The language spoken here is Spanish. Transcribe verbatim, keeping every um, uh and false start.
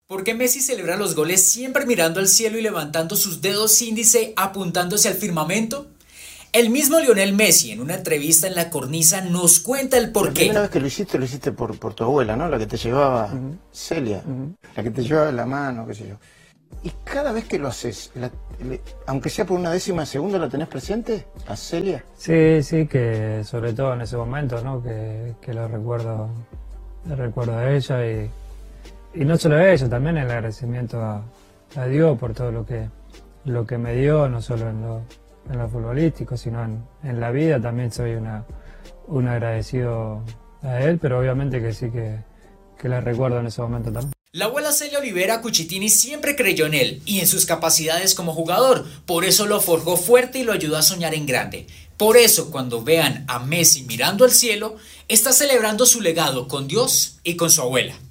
¿Por qué Messi celebra los goles siempre mirando al cielo y levantando sus dedos índice apuntándose al firmamento? El mismo Lionel Messi, en una entrevista en La Cornisa, nos cuenta el porqué. La primera vez que lo hiciste, lo hiciste por, por tu abuela, ¿no? La que te llevaba, uh-huh. Celia, uh-huh. La que te llevaba la mano, qué sé yo. Y cada vez que lo haces, la, le, aunque sea por una décima de segundo, ¿la tenés presente a Celia? Sí, sí, que sobre todo en ese momento, ¿no? Que, que lo recuerdo, lo recuerdo a ella y... Y no solo a ella, también el agradecimiento a, a Dios por todo lo que, lo que me dio, no solo en lo, en lo futbolístico, sino en, en la vida. También soy una, un agradecido a él, pero obviamente que sí que, que la recuerdo en ese momento también. La abuela Celia Olivera Cucitini siempre creyó en él y en sus capacidades como jugador, por eso lo forjó fuerte y lo ayudó a soñar en grande. Por eso, cuando vean a Messi mirando al cielo, está celebrando su legado con Dios y con su abuela.